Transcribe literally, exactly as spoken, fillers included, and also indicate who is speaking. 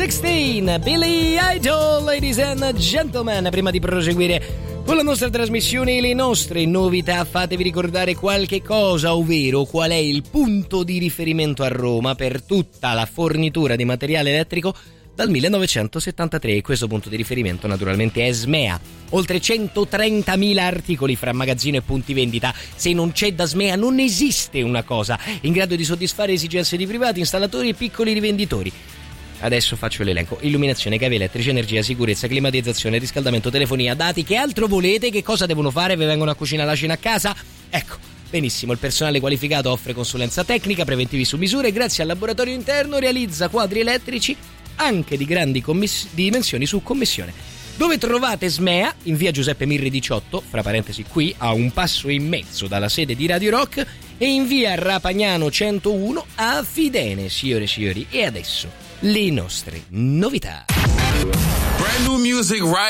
Speaker 1: sedici, Billy Idol, ladies and gentlemen. Prima di proseguire con la nostra trasmissione e le nostre novità, fatevi ricordare qualche cosa, ovvero qual è il punto di riferimento a Roma per tutta la fornitura di materiale elettrico dal millenovecentosettantatré, e questo punto di riferimento naturalmente è Smea. Oltre centotrentamila articoli fra magazzino e punti vendita. Se non c'è da Smea non esiste una cosa in grado di soddisfare esigenze di privati, installatori e piccoli rivenditori. Adesso faccio l'elenco: illuminazione, cavi elettrici, energia, sicurezza, climatizzazione, riscaldamento, telefonia, dati. Che altro volete? Che cosa devono fare? Vi vengono a cucinare la cena a casa? Ecco, benissimo, il personale qualificato offre consulenza tecnica, preventivi su misura e grazie al laboratorio interno realizza quadri elettrici anche di grandi commiss- dimensioni su commissione. Dove trovate Smea? In via Giuseppe Mirri diciotto, fra parentesi qui, a un passo in mezzo dalla sede di Radio Rock, e in via Rapagnano centouno a Fidene, signore e signori. E adesso le nostre novità.
Speaker 2: Brand new music right